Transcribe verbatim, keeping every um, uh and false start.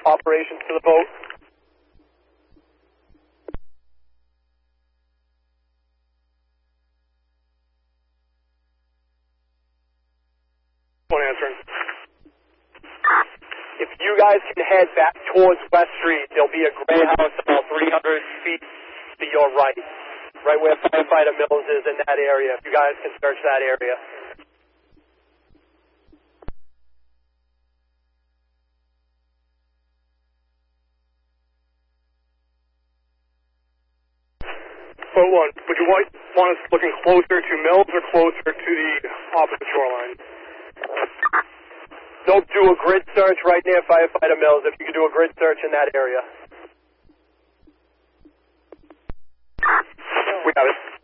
operations to the boat? One answering. If you guys can head back towards West Street, there'll be a gray house about three hundred feet to your right, right where Firefighter Mills is in that area. If you guys can search that area. Boat one, would you want, want us looking closer to Mills or closer to the opposite shoreline? Nope, do a grid search right near Firefighter Mills, if you could do a grid search in that area. We have it.